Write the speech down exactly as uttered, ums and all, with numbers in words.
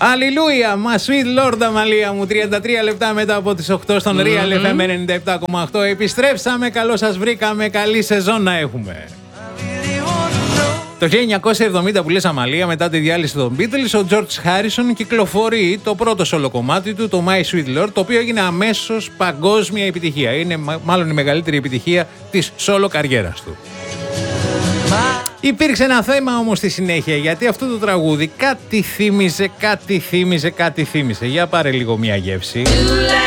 Αλληλούια, μα sweet Lord Αμαλία μου. τριάντα τρία λεπτά μετά από τις οκτώ στον mm-hmm. Real εφ εμ ενενήντα επτά κόμμα οκτώ. Επιστρέψαμε, καλώς σας βρήκαμε, καλή σεζόν να έχουμε. Το χίλια εννιακόσια εβδομήντα που λες Αμαλία, μετά τη διάλυση των Beatles, ο George Harrison κυκλοφορεί το πρώτο solo κομμάτι του, το My Sweet Lord, το οποίο έγινε αμέσως παγκόσμια επιτυχία. Είναι μάλλον η μεγαλύτερη επιτυχία της solo καριέρας του. Υπήρξε ένα θέμα όμως στη συνέχεια, γιατί αυτό το τραγούδι κάτι θύμιζε, κάτι θύμιζε, κάτι θύμιζε. Για πάρε λίγο μια γεύση.